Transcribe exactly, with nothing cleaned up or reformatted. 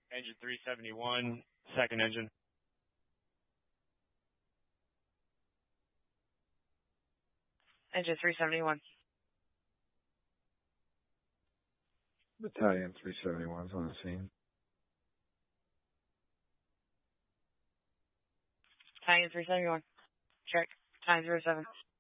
Engine three seventy-one, second engine. Engine three seventy-one. Battalion three seventy-one is on the scene. Battalion three seventy-one. Check. Time zero seven.